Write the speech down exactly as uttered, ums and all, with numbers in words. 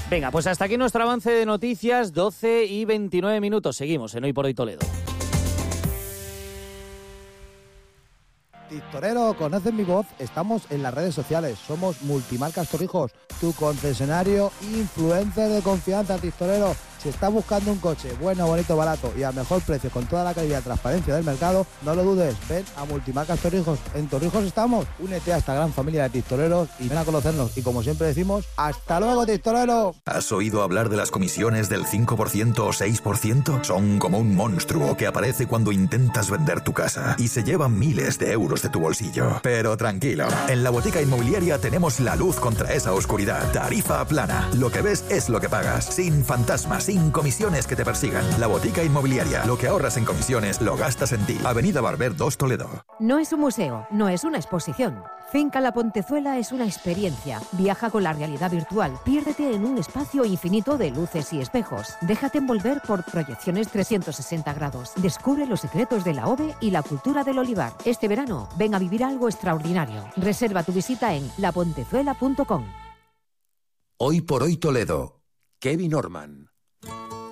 Venga, pues hasta aquí nuestro avance de noticias, doce y veintinueve minutos. Seguimos en Hoy por Hoy Toledo. Tistorero, ¿conoces mi voz? Estamos en las redes sociales, somos Multimarcas Torrijos, tu concesionario influencer de confianza, Tistorero. Si estás buscando un coche bueno, bonito, barato y al mejor precio con toda la calidad y transparencia del mercado, no lo dudes, ven a Multimarcas Torrijos. En Torrijos estamos, únete a esta gran familia de tistoreros y ven a conocernos. Y como siempre decimos, ¡hasta luego, Tistorero! ¿Has oído hablar de las comisiones del cinco por ciento o seis por ciento? Son como un monstruo que aparece cuando intentas vender tu casa y se llevan miles de euros de tu bolsillo. Pero tranquilo, en la Botica Inmobiliaria tenemos la luz contra esa oscuridad. Tarifa plana. Lo que ves es lo que pagas. Sin fantasmas, sin comisiones que te persigan. La Botica Inmobiliaria. Lo que ahorras en comisiones lo gastas en ti. Avenida Barber dos, Toledo. No es un museo, no es una exposición. Finca La Pontezuela es una experiencia. Viaja con la realidad virtual. Piérdete en un espacio infinito de luces y espejos. Déjate envolver por proyecciones trescientos sesenta grados. Descubre los secretos de la O V E y la cultura del olivar. Este verano, ven a vivir algo extraordinario. Reserva tu visita en la pontezuela punto com. Hoy por Hoy Toledo. Kevin Orman.